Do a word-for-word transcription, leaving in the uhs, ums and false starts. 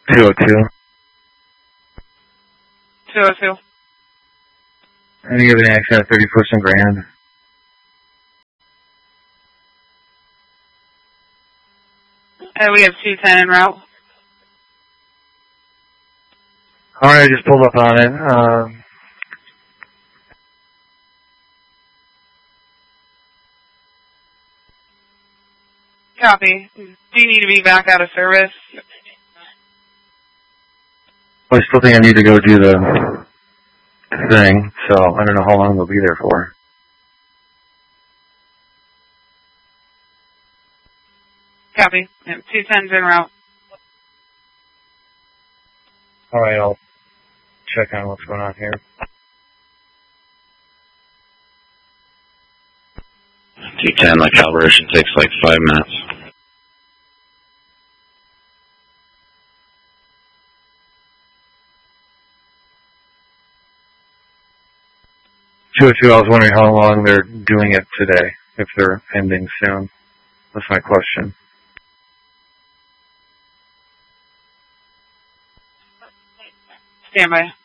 two oh two. two oh two. Any of an accident at thirty-first and Grand. Uh, we have two ten en route. Alright, I just pulled up on it. Um, Copy. Do you need to be back out of service? I still think I need to go do the thing, so I don't know how long they'll be there for. Copy. Yep, two tens en route. Alright, I'll check on what's going on here. two ten, the calibration takes like five minutes. two oh two, I was wondering how long they're doing it today, if they're ending soon. That's my question. Stand by.